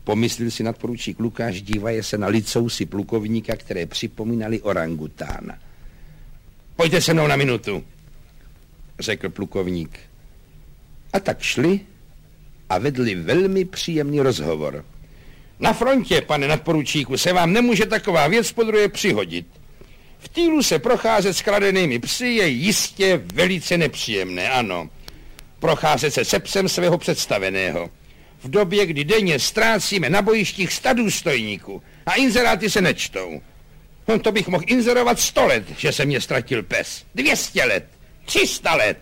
pomyslil si nadporučík Lukáš, dívaje se na licousy plukovníka, které připomínaly orangutána. Pojďte se mnou na minutu, řekl plukovník. A tak šli a vedli velmi příjemný rozhovor. Na frontě, pane nadporučíku, se vám nemůže taková věc podruhé přihodit. V týlu se procházet s kradenými psy je jistě velice nepříjemné, ano. Procházet se se psem svého představeného. V době, kdy denně ztrácíme na bojištích 100 důstojníků a inzeráty se nečtou. No to bych mohl inzerovat 100 let, že se mě ztratil pes. 200 let, 300 let.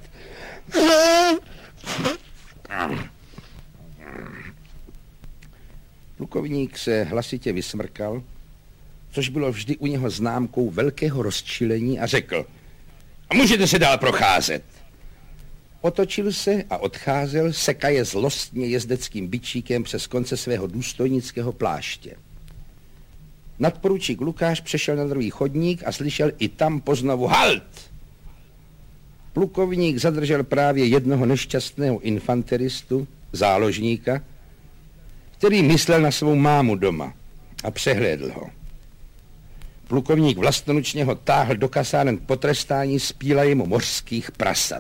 Plukovník se hlasitě vysmrkal, což bylo vždy u něho známkou velkého rozčilení, a řekl: a můžete se dál procházet. Otočil se a odcházel, sekaje zlostně jezdeckým bičíkem přes konce svého důstojnického pláště. Nadporučík Lukáš přešel na druhý chodník a slyšel i tam poznovu halt. Plukovník zadržel právě jednoho nešťastného infanteristu, záložníka, který myslel na svou mámu doma, a přehlédl ho. Plukovník vlastoručně ho táhl do kasáren k potrestání spílajímu mořských prasat.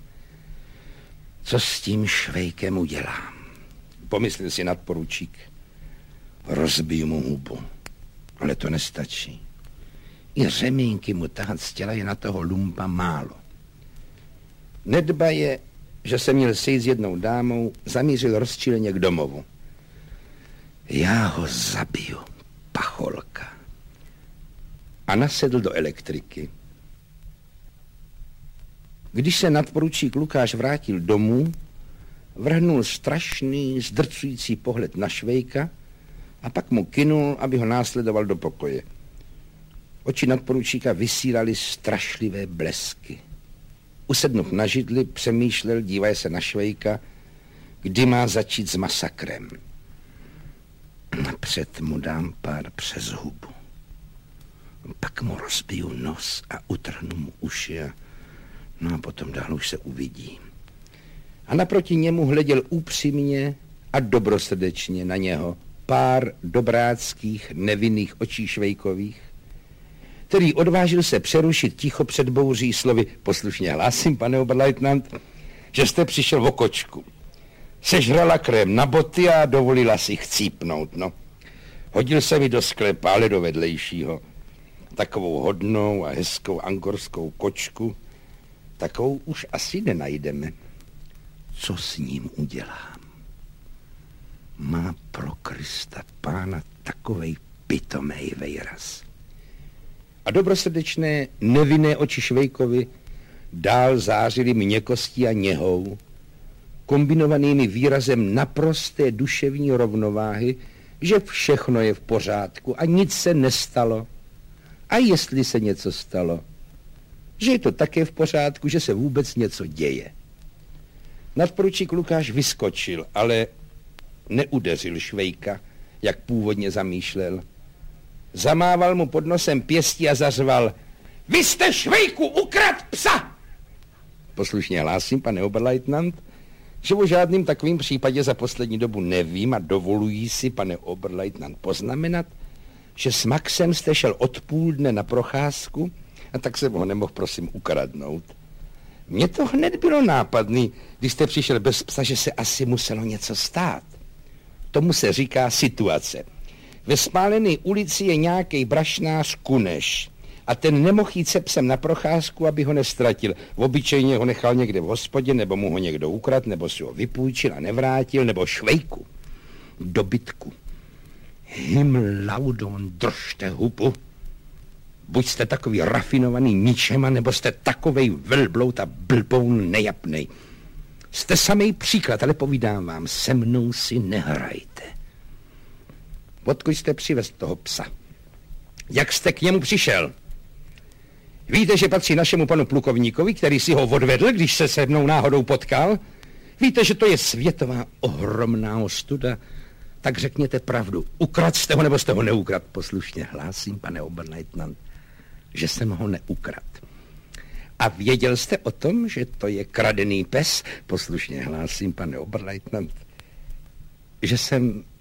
Co s tím Švejkem udělám? Pomyslel si nadporučík. Rozbiju mu hubu, ale to nestačí. I řemínky mu tahat z těla je na toho lumpa málo. Nedbaje, že se měl sejít s jednou dámou, zamířil rozčileně k domovu. Já ho zabiju, pacholka. A nasedl do elektriky. Když se nadporučík Lukáš vrátil domů, vrhnul strašný, zdrcující pohled na Švejka a pak mu kynul, aby ho následoval do pokoje. Oči nadporučíka vysílaly strašlivé blesky. Usednuv na židli, přemýšlel, dívaje se na Švejka, kdy má začít s masakrem. Napřed mu dám pár přes hubu. Pak mu rozbiju nos a utrhnu mu uši no a potom dál už se uvidí. A naproti němu hleděl upřímně a dobrosrdečně na něho pár dobráckých, nevinných očí Švejkových, který odvážil se přerušit ticho před bouří slovy: poslušně hlásím, pane oberleutnant, že jste přišel v kočku. Sežrala krém na boty a dovolila si chcípnout, no. Hodil se mi do sklepa, ale do vedlejšího. Takovou hodnou a hezkou angorskou kočku, takovou už asi nenajdeme. Co s ním udělám? Má pro Krista pána takovej pitomej vejraz. A dobrosrdečné, nevinné oči Švejkovi dál zářily měkkostí a něhou, kombinovanými výrazem naprosté duševní rovnováhy, že všechno je v pořádku a nic se nestalo. A jestli se něco stalo, že je to také v pořádku, že se vůbec něco děje. Nadporučík Lukáš vyskočil, ale neudeřil Švejka, jak původně zamýšlel. Zamával mu pod nosem pěstí a zařval: vy jste, Švejku, ukrad psa! Poslušně hlásím, pane oberleutnant, že o žádným takovým případě za poslední dobu nevím a dovoluji si, pane oberleutnant, poznamenat, že s Maxem jste šel od půl dne na procházku a tak jsem ho nemohl, prosím, ukradnout. Mně to hned bylo nápadný, když jste přišel bez psa, že se asi muselo něco stát. Tomu se říká situace. Ve spálené ulici je nějaký brašnář Kuneš a ten nemohl jít se psem na procházku, aby ho nestratil. Obyčejně ho nechal někde v hospodě, nebo mu ho někdo ukradl, nebo si ho vypůjčil a nevrátil, nebo Švejku, dobytku. Himlaudon, držte hubu. Buď jste takový rafinovaný ničema, nebo jste takovej velbloud a blboun nejapnej. Jste samej příklad, ale povídám vám, se mnou si nehrajte. Odkud jste přivez toho psa? Jak jste k němu přišel? Víte, že patří našemu panu plukovníkovi, který si ho odvedl, když se se mnou náhodou potkal? Víte, že to je světová ohromná ostuda? Tak řekněte pravdu. Ukradl jste ho, nebo jste ho neukradl? Poslušně hlásím, pane oberleutnant, že jsem ho neukradl. A věděl jste o tom, že to je kradený pes? Poslušně hlásím, pane oberleutnant, že jsem